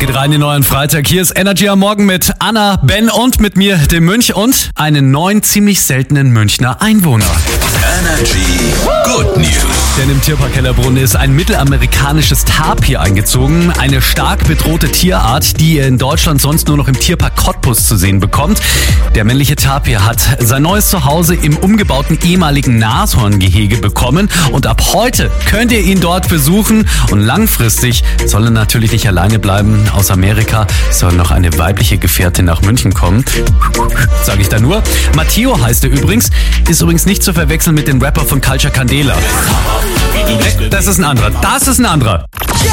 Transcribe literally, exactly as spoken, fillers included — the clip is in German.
geht rein in den neuen Freitag. Hier ist Energy am Morgen mit Anna, Ben und mit mir, dem Mönch und einen neuen, ziemlich seltenen Münchner Einwohner. Energy Good News. Denn im Tierpark Hellerbrunn ist ein mittelamerikanisches Tapir eingezogen. Eine stark bedrohte Tierart, die ihr in Deutschland sonst nur noch im Tierpark Cottbus zu sehen bekommt. Der männliche Tapir hat sein neues Zuhause im umgebauten ehemaligen Nashorngehege bekommen. Und ab heute könnt ihr ihn dort besuchen. Und langfristig soll er natürlich nicht alleine bleiben. Aus Amerika soll noch eine weibliche Gefährtin nach München kommen. Sage ich da nur. Matteo heißt er übrigens. Ist übrigens nicht zu verwechseln mit dem Rapper von Culture Candela. Das ist ein anderer. Das ist ein anderer. Yeah,